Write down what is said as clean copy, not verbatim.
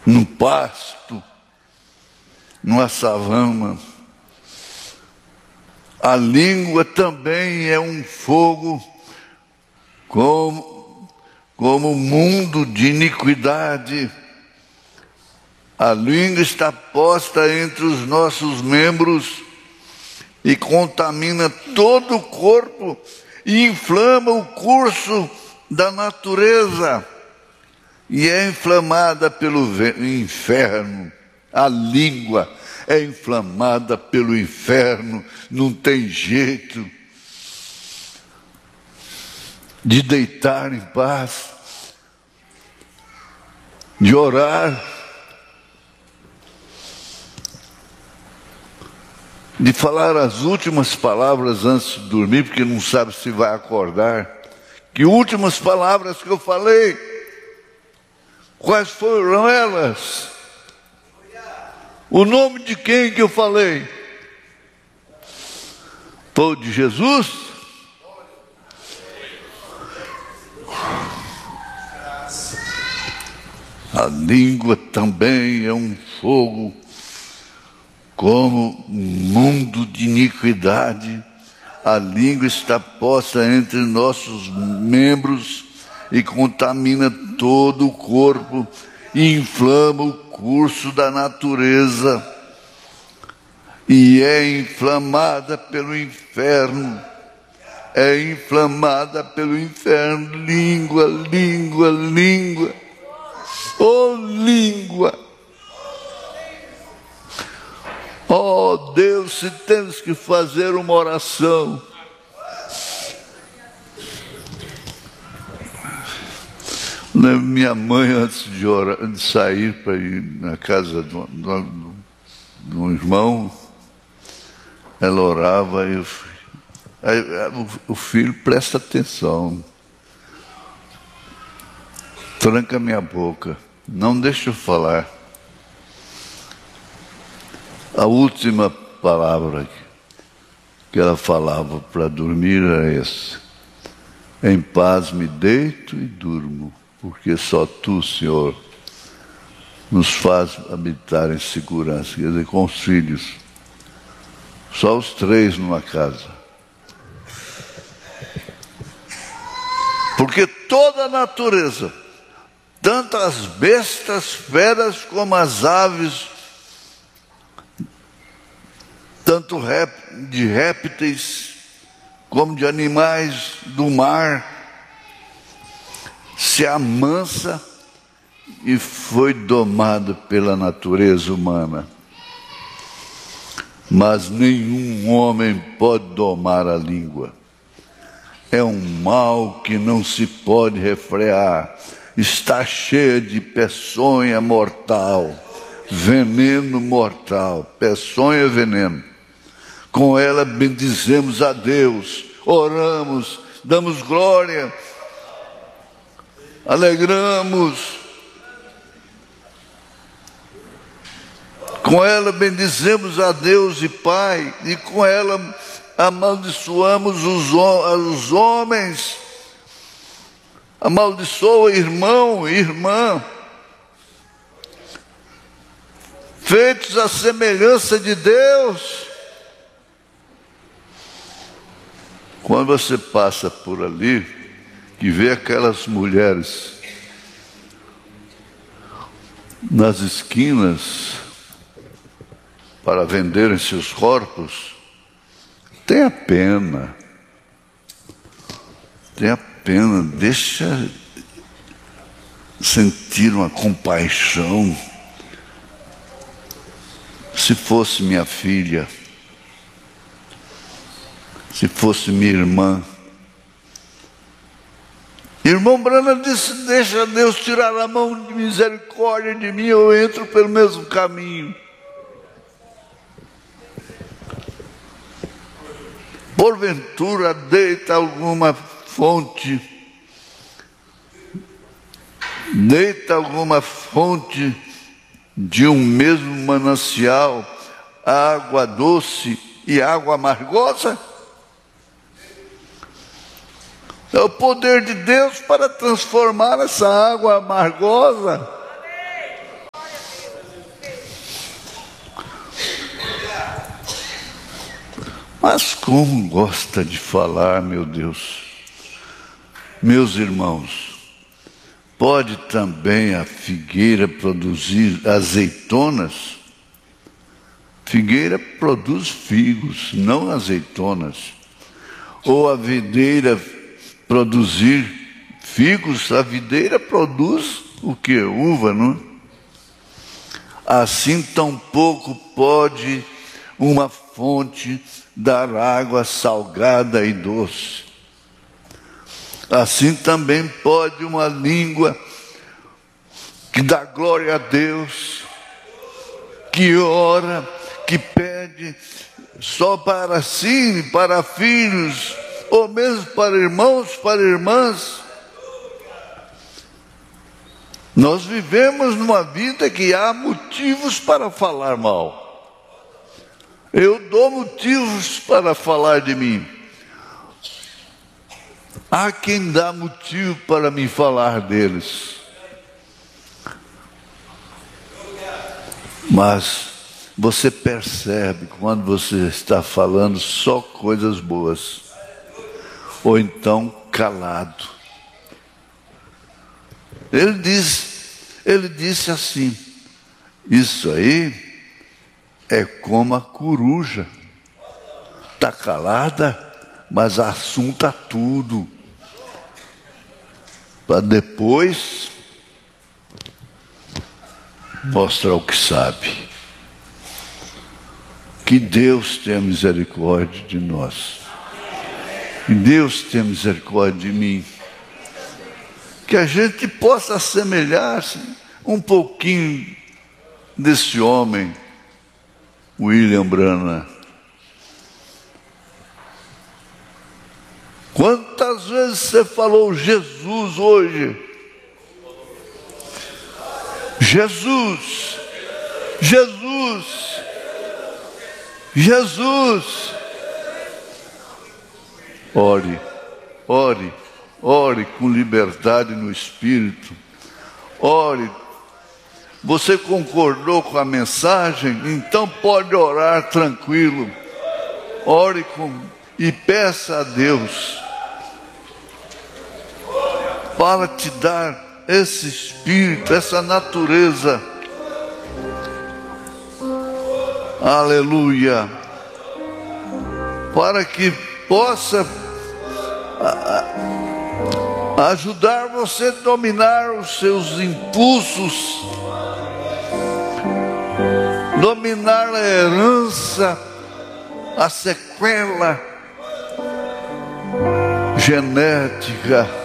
no pasto, numa savana. A língua também é um fogo, como mundo de iniquidade. A língua está posta entre os nossos membros e contamina todo o corpo e inflama o curso da natureza. E é inflamada pelo inferno. A língua é inflamada pelo inferno. Não tem jeito de deitar em paz, de orar, de falar as últimas palavras antes de dormir, porque não sabe se vai acordar. Que últimas palavras que eu falei? Quais foram elas? O nome de quem que eu falei? Foi o de Jesus? A língua também é um fogo, como um mundo de iniquidade. A língua está posta entre nossos membros e contamina todo o corpo e inflama o curso da natureza. E é inflamada pelo inferno. É inflamada pelo inferno. Língua, língua, língua. Oh, língua! Oh, Deus, se temos que fazer uma oração, minha mãe, antes de sair para ir na casa de um irmão, ela orava e o filho presta atenção, tranca minha boca, não deixa eu falar. A última palavra que ela falava para dormir era essa: em paz me deito e durmo, porque só Tu, Senhor, nos faz habitar em segurança. Quer dizer, com os filhos, só os 3 numa casa. Porque toda a natureza, tanto as bestas, feras, como as aves, tanto de répteis como de animais do mar, se amansa e foi domada pela natureza humana. Mas nenhum homem pode domar a língua. É um mal que não se pode refrear. Está cheia de peçonha mortal, veneno mortal. Peçonha é veneno. Com ela bendizemos a Deus, oramos, damos glória, alegramos. Com ela bendizemos a Deus e Pai, e com ela amaldiçoamos os homens. Amaldiçoa irmão e irmã, feitos à semelhança de Deus. Quando você passa por ali e vê aquelas mulheres nas esquinas para venderem seus corpos, tenha pena, deixa sentir uma compaixão. Se fosse minha filha, se fosse minha irmã. Irmão Brana disse: deixa Deus tirar a mão de misericórdia de mim, eu entro pelo mesmo caminho. Porventura deita alguma fonte de um mesmo manancial, água doce e água amargosa? É o poder de Deus para transformar essa água amargosa Mas como gosta de falar, meu Deus. Meus irmãos, pode também a figueira produzir azeitonas? Figueira produz figos, não azeitonas. Ou a videira produzir figos, a videira produz o que? Uva, não? Assim tampouco pode uma fonte dar água salgada e doce. Assim também pode uma língua que dá glória a Deus, que ora, que pede só para si, para filhos, ou mesmo para irmãos, para irmãs. Nós vivemos numa vida que há motivos para falar mal. Eu dou motivos para falar de mim. Há quem dá motivo para me falar deles. Mas você percebe quando você está falando só coisas boas, ou então calado. Ele disse assim: isso aí é como a coruja, está calada, mas assunta tudo, para depois mostrar o que sabe. Que Deus tenha misericórdia de nós. Que Deus tenha misericórdia de mim. Que a gente possa assemelhar-se um pouquinho desse homem, William Branham. Quantas vezes você falou Jesus hoje? Jesus, Jesus, Jesus. Ore, ore, ore com liberdade no Espírito. Ore. Você concordou com a mensagem? Então pode orar tranquilo. Ore e peça a Deus para te dar esse Espírito, essa natureza. Aleluia. Para que possa ajudar você a dominar os seus impulsos, dominar a herança, a sequela genética